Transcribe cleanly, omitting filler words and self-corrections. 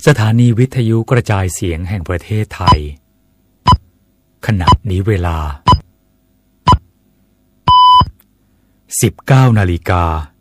สถานีวิทยุกระจายเสียงแห่งประเทศไทยขณะนี้เวลา 19 นาฬิกา